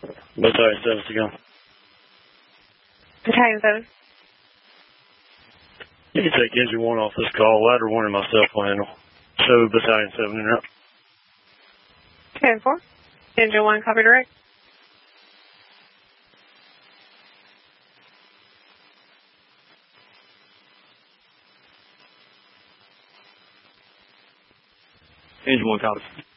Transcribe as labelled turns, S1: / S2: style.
S1: Battalion 7 to go.
S2: Battalion 7.
S1: You can take engine 1 off this call. Ladder 1 and myself will handle. So Battalion 7 in route.
S2: 10-4. Engine 1, copy direct.
S3: Engine 1, copy.